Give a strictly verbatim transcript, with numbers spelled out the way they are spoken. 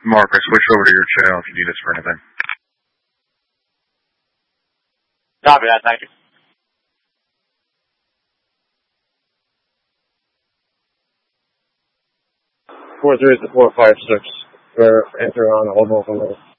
Mark, I switched over to your channel if you need us for anything. Copy that, thank you. Four three to four five six. We're entering on all over.